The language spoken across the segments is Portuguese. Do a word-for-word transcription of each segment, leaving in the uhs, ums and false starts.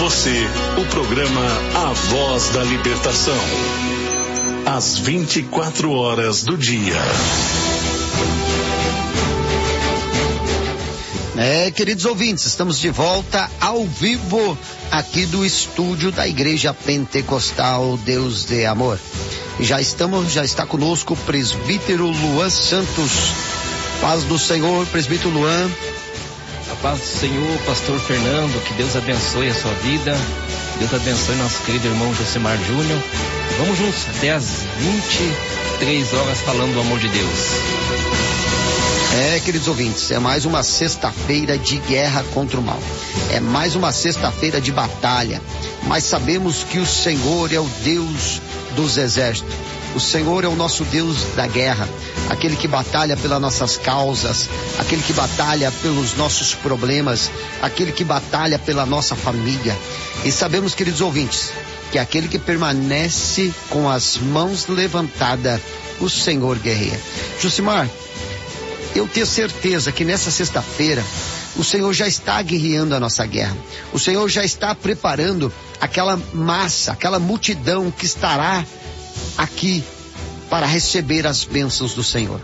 você, o programa A Voz da Libertação. Às vinte e quatro horas do dia. É, queridos ouvintes, estamos de volta ao vivo aqui do estúdio da Igreja Pentecostal Deus de Amor. E já estamos, já está conosco o presbítero Luan Santos. Paz do Senhor, presbítero Luan. A paz do Senhor, pastor Fernando, que Deus abençoe a sua vida. Deus abençoe nosso querido irmão Josimar Júnior. Vamos juntos até às vinte e três horas falando do amor de Deus. É, queridos ouvintes, é mais uma sexta-feira de guerra contra o mal. É mais uma sexta-feira de batalha. Mas sabemos que o Senhor é o Deus dos exércitos. O Senhor é o nosso Deus da guerra, aquele que batalha pelas nossas causas, aquele que batalha pelos nossos problemas, aquele que batalha pela nossa família. E sabemos, queridos ouvintes, que aquele que permanece com as mãos levantadas, o Senhor guerreia. Josimar, eu tenho certeza que nessa sexta-feira o Senhor já está guerreando a nossa guerra. O Senhor já está preparando aquela massa, aquela multidão que estará aqui para receber as bênçãos do Senhor.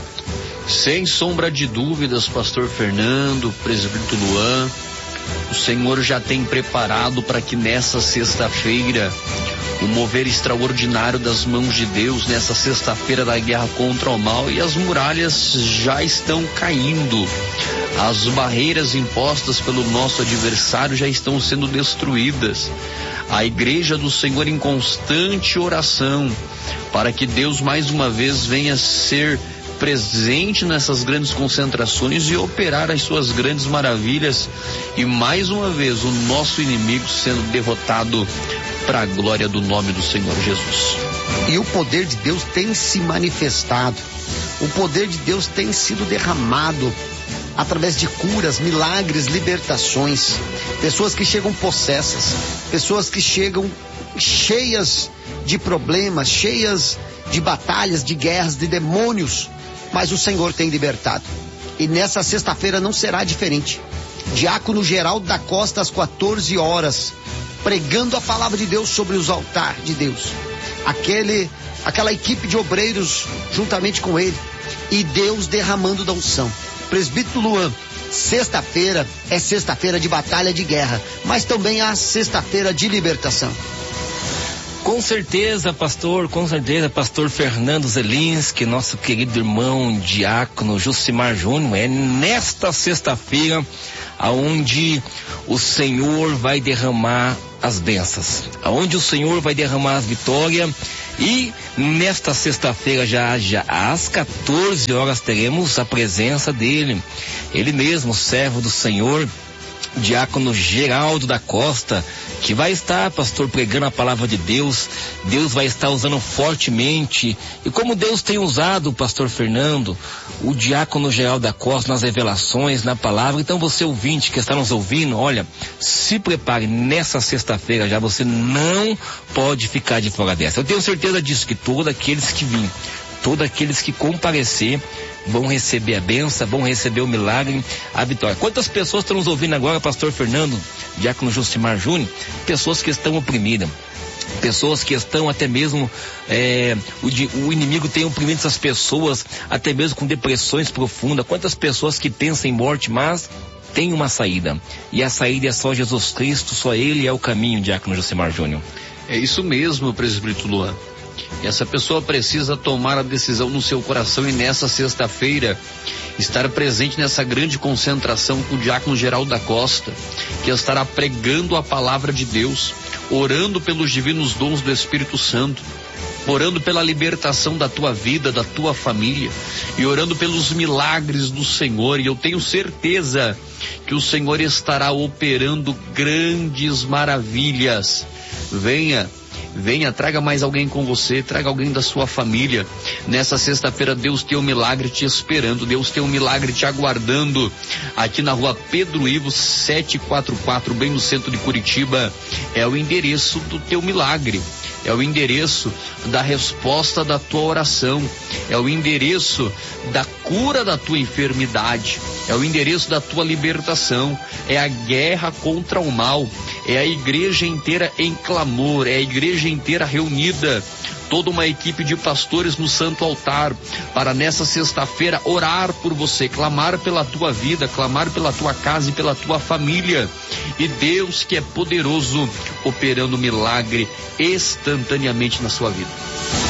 Sem sombra de dúvidas, pastor Fernando, presbítero Luan, o Senhor já tem preparado para que nessa sexta-feira o mover extraordinário das mãos de Deus, nessa sexta-feira da guerra contra o mal, e as muralhas já estão caindo. As barreiras impostas pelo nosso adversário já estão sendo destruídas. A igreja do Senhor em constante oração para que Deus mais uma vez venha ser presente nessas grandes concentrações e operar as suas grandes maravilhas, e mais uma vez o nosso inimigo sendo derrotado para a glória do nome do Senhor Jesus. E o poder de Deus tem se manifestado, o poder de Deus tem sido derramado através de curas, milagres, libertações, pessoas que chegam possessas, pessoas que chegam cheias de problemas, cheias de batalhas, de guerras, de demônios, mas o Senhor tem libertado. E nessa sexta-feira não será diferente. Diácono Geraldo da Costa às quatorze horas, pregando a palavra de Deus sobre os altares de Deus. Aquele, aquela equipe de obreiros juntamente com ele, e Deus derramando da unção. Presbítero Luan, sexta-feira é sexta-feira de batalha, de guerra, mas também há sexta-feira de libertação. Com certeza, pastor, com certeza, pastor Fernando Zelinski, nosso querido irmão diácono Josimar Júnior, é nesta sexta-feira aonde o Senhor vai derramar as bênçãos, aonde o Senhor vai derramar as vitórias. E nesta sexta-feira, já, já às quatorze horas, teremos a presença dele, ele mesmo, servo do Senhor, diácono Geraldo da Costa, que vai estar, pastor, pregando a palavra de Deus. Deus vai estar usando fortemente, e como Deus tem usado o pastor Fernando, o diácono Geraldo da Costa, nas revelações, na palavra. Então você ouvinte que está nos ouvindo, olha, se prepare, nessa sexta-feira já você não pode ficar de fora dessa. Eu tenho certeza disso, que todos aqueles que virem, todos aqueles que comparecer, vão receber a bênção, vão receber o milagre, a vitória. Quantas pessoas estão nos ouvindo agora, pastor Fernando, diácono Josimar Júnior? Pessoas que estão oprimidas, pessoas que estão até mesmo, é, o, o inimigo tem oprimido essas pessoas, até mesmo com depressões profundas. Quantas pessoas que pensam em morte, mas tem uma saída, e a saída é só Jesus Cristo, só Ele é o caminho, diácono Josimar Júnior. É isso mesmo, presbítero Luan. Essa pessoa precisa tomar a decisão no seu coração, e nessa sexta-feira estar presente nessa grande concentração com o diácono Geraldo da Costa, que estará pregando a palavra de Deus, orando pelos divinos dons do Espírito Santo, orando pela libertação da tua vida, da tua família, e orando pelos milagres do Senhor. E eu tenho certeza que o Senhor estará operando grandes maravilhas. Venha, venha, traga mais alguém com você, traga alguém da sua família. Nessa sexta-feira Deus tem um milagre te esperando, Deus tem um milagre te aguardando, aqui na rua Pedro Ivo setecentos e quarenta e quatro, bem no centro de Curitiba, é o endereço do teu milagre. é o endereço da resposta da tua oração, é o endereço da cura da tua enfermidade, é o endereço da tua libertação, é a guerra contra o mal, é a igreja inteira em clamor, é a igreja inteira reunida, toda uma equipe de pastores no santo altar, para nessa sexta-feira orar por você, clamar pela tua vida, clamar pela tua casa e pela tua família. E Deus, que é poderoso, operando milagre instantaneamente na sua vida.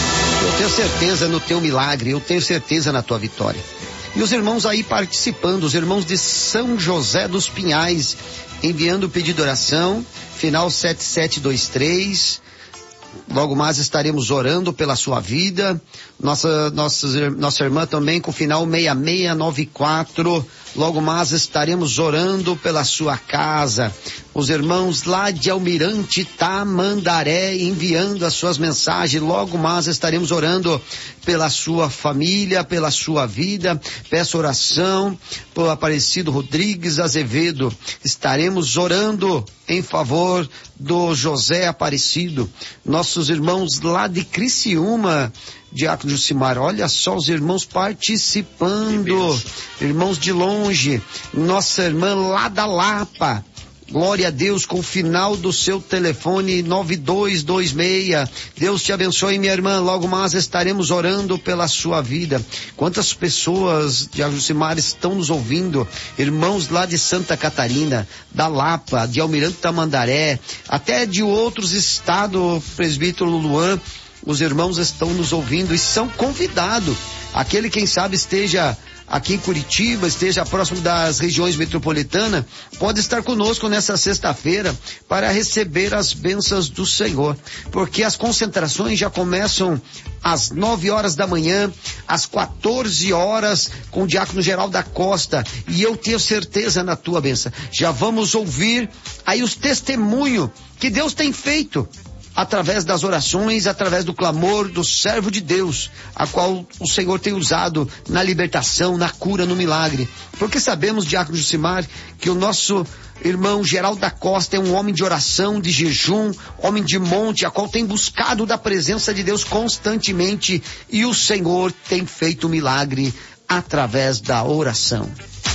Eu tenho certeza no teu milagre, eu tenho certeza na tua vitória. E os irmãos aí participando, os irmãos de São José dos Pinhais, enviando o pedido de oração, final sete sete dois três. Logo mais estaremos orando pela sua vida. Nossa, nossa, nossa irmã também com o final seis seis nove quatro. Logo mais estaremos orando pela sua casa. Os irmãos lá de Almirante Tamandaré enviando as suas mensagens. Logo mais estaremos orando pela sua família, pela sua vida. Peço oração pelo Aparecido Rodrigues Azevedo. Estaremos orando em favor do José Aparecido. Nossos irmãos lá de Criciúma, Diácono Jucimar, olha só os irmãos participando, irmãos de longe, nossa irmã lá da Lapa, glória a Deus, com o final do seu telefone nove dois dois seis, Deus te abençoe, minha irmã, logo mais estaremos orando pela sua vida. Quantas pessoas, Diácono Jucimar, estão nos ouvindo, irmãos lá de Santa Catarina, da Lapa, de Almirante Tamandaré, até de outros estados, presbítero Luan. Os irmãos estão nos ouvindo e são convidados. Aquele, quem sabe, esteja aqui em Curitiba, esteja próximo das regiões metropolitanas, pode estar conosco nessa sexta-feira para receber as bênçãos do Senhor. Porque as concentrações já começam às nove horas da manhã, às quatorze horas, com o Diácono Geraldo da Costa. E eu tenho certeza na tua bênção. Já vamos ouvir aí os testemunhos que Deus tem feito através das orações, através do clamor do servo de Deus, a qual o Senhor tem usado na libertação, na cura, no milagre. Porque sabemos, Diácono Jucimar, que o nosso irmão Geraldo da Costa é um homem de oração, de jejum, homem de monte, a qual tem buscado da presença de Deus constantemente, e o Senhor tem feito milagre através da oração.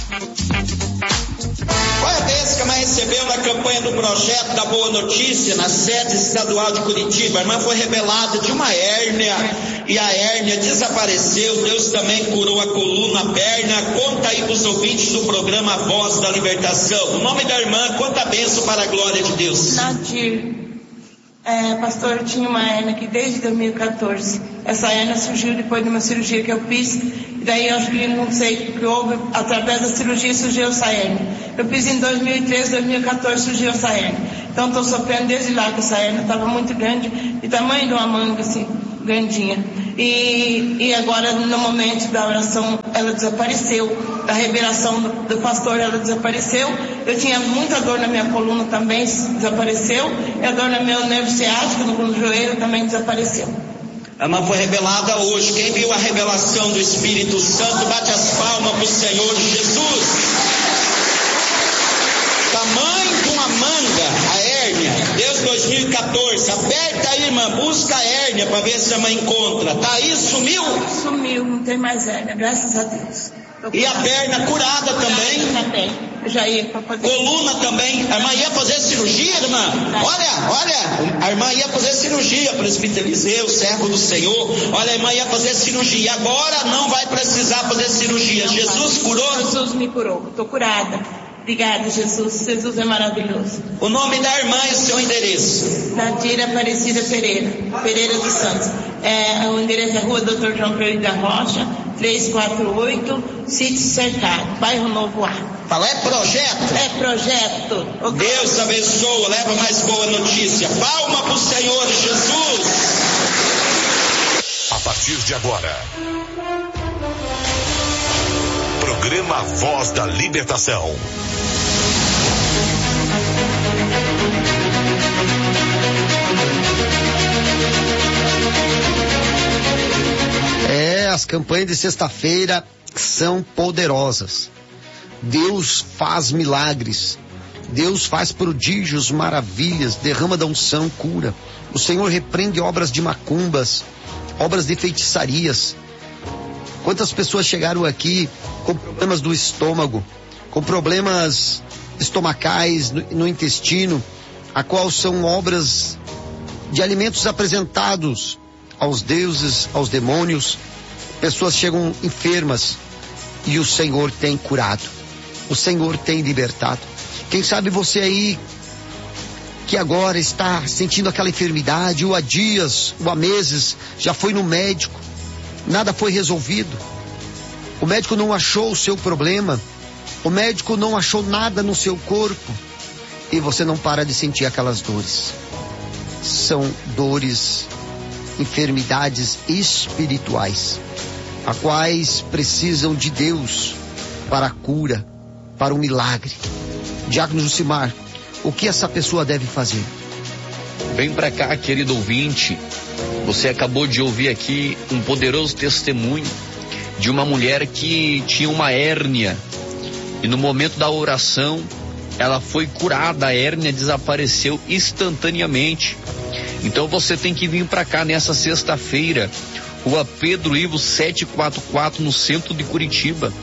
Olha a bênção que a irmã recebeu na campanha do projeto da Boa Notícia, na sede estadual de Curitiba. A irmã foi rebelada de uma hérnia e a hérnia desapareceu. Deus também curou a coluna, a perna. Conta aí para os ouvintes do programa Voz da Libertação. O nome da irmã, quanta bênção para a glória de Deus. Nadir. É, pastor, eu tinha uma hérnia aqui desde dois mil e quatorze. Essa hérnia surgiu depois de uma cirurgia que eu fiz. E daí eu acho que não sei o que houve, através da cirurgia surgiu essa hérnia. Eu fiz em dois mil e treze, dois mil e quatorze surgiu essa hérnia. Então estou sofrendo desde lá, que essa hérnia estava muito grande, de tamanho de uma manga assim, grandinha. E, e agora no momento da oração ela desapareceu, da revelação do, do pastor ela desapareceu. Eu tinha muita dor na minha coluna também, desapareceu. E a dor no meu nervo ciático, no, no joelho também desapareceu. A irmã foi revelada hoje. Quem viu a revelação do Espírito Santo, bate as palmas para o Senhor Jesus. Tamanho de uma manga, a hérnia, desde dois mil e quatorze. Aperta aí, irmã, busca a hérnia para ver se a irmã encontra. Tá aí, sumiu? Sumiu, não tem mais hérnia, graças a Deus. E a perna curada também? Também. Eu já ia para fazer. Coluna também. A irmã ia fazer cirurgia, irmã? Olha, olha, a irmã ia fazer cirurgia, presbítero Eliseu, servo do Senhor. Olha, a irmã ia fazer cirurgia. Agora não vai precisar fazer cirurgia. Não, Jesus vai. Curou? Jesus me curou. Estou curada. Obrigada, Jesus. Jesus é maravilhoso. O nome da irmã e o seu endereço? Nadira Aparecida Pereira, Pereira dos Santos. É, o endereço é Rua Doutor João Pereira da Rocha, trezentos e quarenta e oito, Sítio Cercado, Bairro Novo Ar. Fala, é projeto? É projeto. O Deus abençoa, leva mais boa notícia. Palma pro Senhor Jesus. A partir de agora, programa Voz da Libertação. É, as campanhas de sexta-feira são poderosas. Deus faz milagres. Deus faz prodígios, maravilhas, derrama da unção, cura. O Senhor repreende obras de macumbas, obras de feitiçarias. Quantas pessoas chegaram aqui com problemas do estômago, com problemas estomacais no, no intestino, a qual são obras de alimentos apresentados aos deuses, aos demônios. Pessoas chegam enfermas e o Senhor tem curado, o Senhor tem libertado. Quem sabe você aí que agora está sentindo aquela enfermidade, ou há dias, ou há meses, já foi no médico, nada foi resolvido. O médico não achou o seu problema, o médico não achou nada no seu corpo, e você não para de sentir aquelas dores. São dores, enfermidades espirituais, as quais precisam de Deus para a cura, para o milagre. Diácono Jucimar, o que essa pessoa deve fazer? Vem pra cá, querido ouvinte. Você acabou de ouvir aqui um poderoso testemunho de uma mulher que tinha uma hérnia, e no momento da oração ela foi curada, a hérnia desapareceu instantaneamente. Então você tem que vir pra cá nessa sexta-feira, Rua Pedro Ivo setecentos e quarenta e quatro, no centro de Curitiba.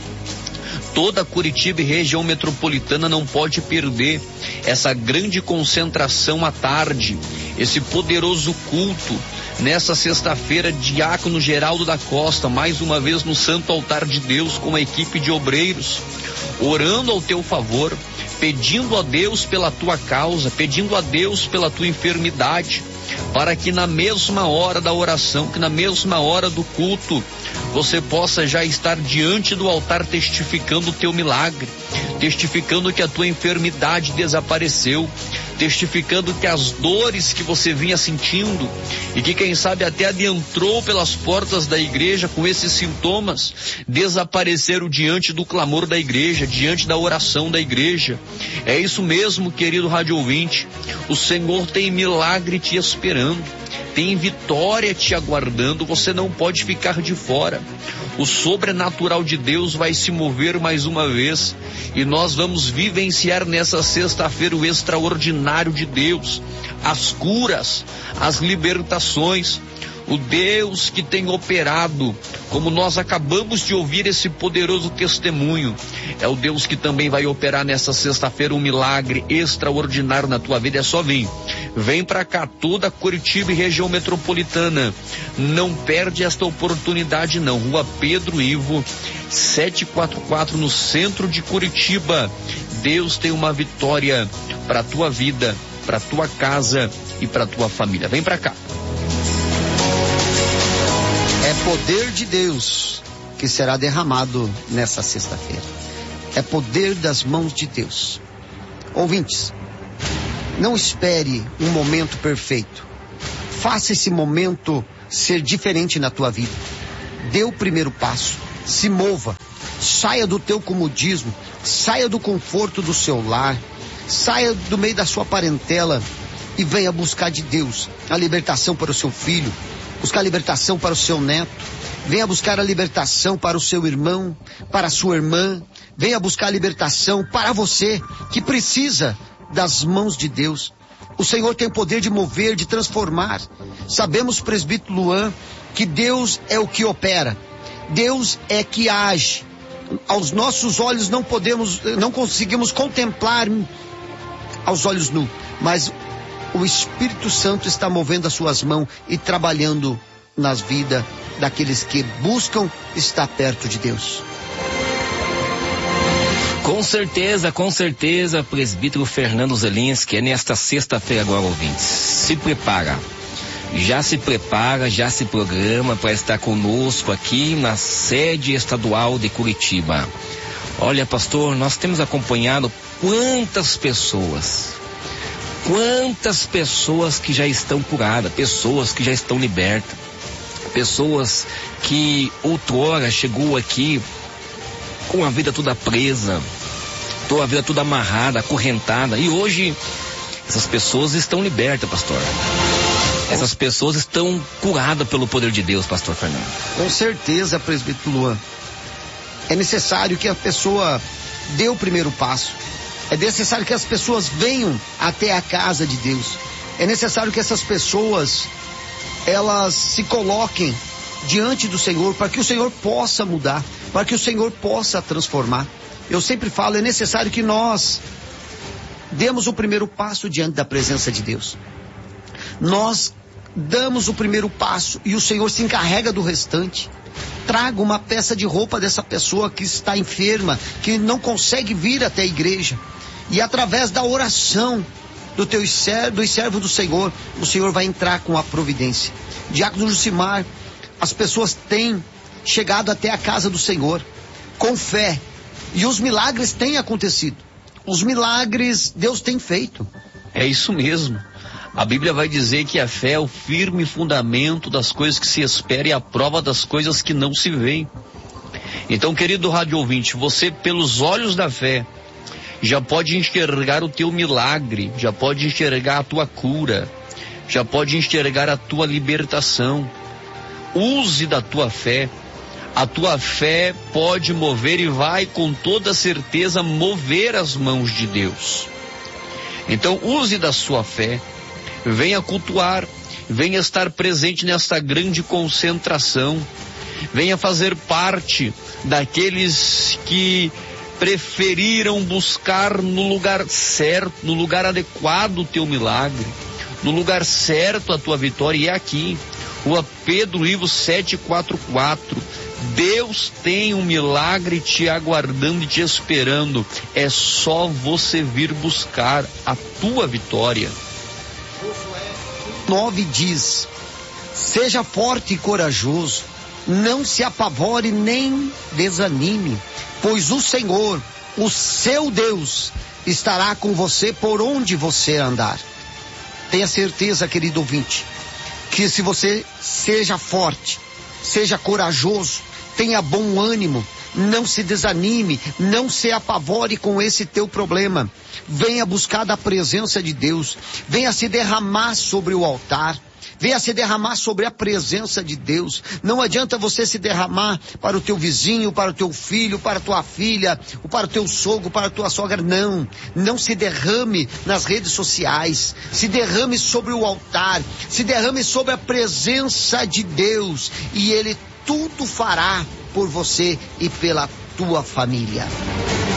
Toda Curitiba e região metropolitana não pode perder essa grande concentração à tarde, esse poderoso culto. Nessa sexta-feira, Diácono Geraldo da Costa, mais uma vez no Santo Altar de Deus, com a equipe de obreiros, orando ao teu favor, pedindo a Deus pela tua causa, pedindo a Deus pela tua enfermidade, para que na mesma hora da oração, que na mesma hora do culto, você possa já estar diante do altar testificando o teu milagre, testificando que a tua enfermidade desapareceu, testificando que as dores que você vinha sentindo e que quem sabe até adentrou pelas portas da igreja com esses sintomas, desapareceram diante do clamor da igreja, diante da oração da igreja. É isso mesmo, querido rádio ouvinte, o Senhor tem milagre te esperando, tem vitória te aguardando, você não pode ficar de fora. O sobrenatural de Deus vai se mover mais uma vez e nós vamos vivenciar nessa sexta-feira o extraordinário de Deus, as curas, as libertações. O Deus que tem operado, como nós acabamos de ouvir esse poderoso testemunho, é o Deus que também vai operar nessa sexta-feira um milagre extraordinário na tua vida. É só vir, vem pra cá, toda Curitiba e região metropolitana, não perde esta oportunidade não. Rua Pedro Ivo setecentos e quarenta e quatro, no centro de Curitiba. Deus tem uma vitória pra tua vida, pra tua casa e pra tua família. Vem pra cá. É poder de Deus que será derramado nessa sexta-feira. É poder das mãos de Deus. Ouvintes, não espere um momento perfeito. Faça esse momento ser diferente na tua vida. Dê o primeiro passo. Se mova. Saia do teu comodismo. Saia do conforto do seu lar. Saia do meio da sua parentela e venha buscar de Deus a libertação para o seu filho, buscar a libertação para o seu neto, venha buscar a libertação para o seu irmão, para a sua irmã, venha buscar a libertação para você que precisa das mãos de Deus. O Senhor tem o poder de mover, de transformar. Sabemos, presbítero Luan, que Deus é o que opera, Deus é que age. Aos nossos olhos não podemos, não conseguimos contemplar aos olhos nus, mas o Espírito Santo está movendo as suas mãos e trabalhando nas vidas daqueles que buscam estar perto de Deus. Com certeza, com certeza, presbítero Fernando Zelinski, é nesta sexta-feira agora, ouvintes. Se prepara, já se prepara, já se programa para estar conosco aqui na sede estadual de Curitiba. Olha, pastor, nós temos acompanhado quantas pessoas... Quantas pessoas que já estão curadas, pessoas que já estão libertas, pessoas que outrora chegou aqui com a vida toda presa, com a vida toda amarrada, acorrentada, e hoje essas pessoas estão libertas, pastor. Essas pessoas estão curadas pelo poder de Deus, pastor Fernando. Com certeza, presbítero Luan. É necessário que a pessoa dê o primeiro passo. É necessário que as pessoas venham até a casa de Deus. É necessário que essas pessoas, elas se coloquem diante do Senhor, para que o Senhor possa mudar, para que o Senhor possa transformar. Eu sempre falo, é necessário que nós demos o primeiro passo diante da presença de Deus. Nós damos o primeiro passo e o Senhor se encarrega do restante. Traga uma peça de roupa dessa pessoa que está enferma, que não consegue vir até a igreja. E através da oração do teu servo, dos servos do Senhor, o Senhor vai entrar com a providência. Diácono Jucimar, as pessoas têm chegado até a casa do Senhor com fé. E os milagres têm acontecido. Os milagres Deus tem feito. É isso mesmo. A Bíblia vai dizer que a fé é o firme fundamento das coisas que se espera e a prova das coisas que não se veem. Então, querido rádio ouvinte, você pelos olhos da fé já pode enxergar o teu milagre, já pode enxergar a tua cura, já pode enxergar a tua libertação. Use da tua fé. A tua fé pode mover e vai com toda certeza mover as mãos de Deus. Então use da sua fé, venha cultuar, venha estar presente nesta grande concentração, venha fazer parte daqueles que preferiram buscar no lugar certo, no lugar adequado o teu milagre, no lugar certo a tua vitória, e é aqui. Rua Pedro Ivo setecentos e quarenta e quatro. Deus tem um milagre te aguardando e te esperando. É só você vir buscar a tua vitória. nove diz: seja forte e corajoso, não se apavore nem desanime, pois o Senhor, o seu Deus, estará com você por onde você andar. Tenha certeza, querido ouvinte, que se você seja forte, seja corajoso, tenha bom ânimo, não se desanime, não se apavore com esse teu problema. Venha buscar da presença de Deus, venha se derramar sobre o altar, venha se derramar sobre a presença de Deus. Não adianta você se derramar para o teu vizinho, para o teu filho, para a tua filha, ou para o teu sogro, para a tua sogra. Não, não se derrame nas redes sociais, se derrame sobre o altar, se derrame sobre a presença de Deus, e Ele tudo fará por você e pela tua família.